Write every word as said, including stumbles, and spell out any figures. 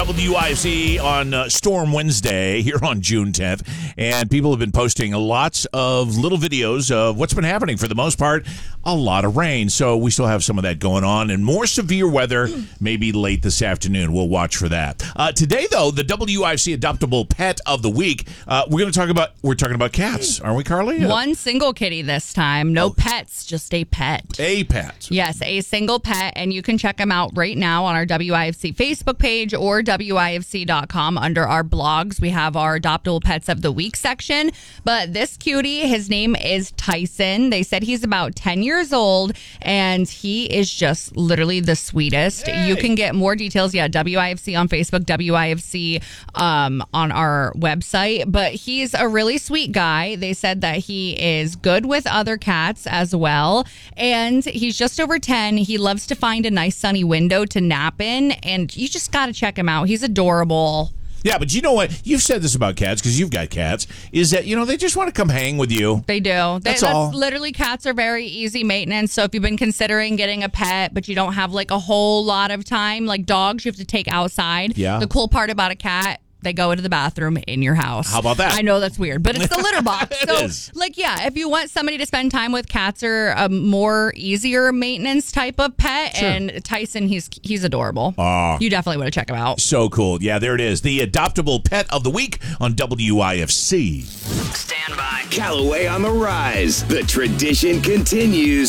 W I F C on uh, Storm Wednesday here on June tenth, and people have been posting lots of little videos of what's been happening. For the most part, a lot of rain, so we still have some of that going on, and more severe weather maybe late this afternoon. We'll watch for that. Uh, today, though, the W I F C Adoptable Pet of the Week. Uh, we're going to talk about we're talking about cats, aren't we, Carly? One single kitty this time. No oh. pets, just a pet. A pet. Yes, a single pet, and you can check them out right now on our W I F C Facebook page or W I F C dot com under our blogs. We have our Adoptable Pets of the Week section. But this cutie, his name is Tyson. They said he's about ten years old, and he is just literally the sweetest. Hey. You can get more details, yeah, W I F C on Facebook, W I F C um, on our website. But he's a really sweet guy. They said that he is good with other cats as well. And he's just over ten. He loves to find a nice sunny window to nap in, and you just got to check him out. He's adorable. Yeah, but you know what? You've said this about cats because you've got cats, is that, you know, they just want to come hang with you. They do. That's, they, that's all. Literally, cats are very easy maintenance. So if you've been considering getting a pet, but you don't have like a whole lot of time, like dogs, you have to take outside. Yeah. The cool part about a cat, they go into the bathroom in your house. How about that? I know that's weird, but it's the litter box. It so, is. like, yeah, if you want somebody to spend time with, cats are a more easier maintenance type of pet. Sure. And Tyson, he's he's adorable. Oh. You definitely want to check him out. So cool. Yeah, there it is. The Adoptable Pet of the Week on W I F C. Stand by. Callaway on the rise. The tradition continues.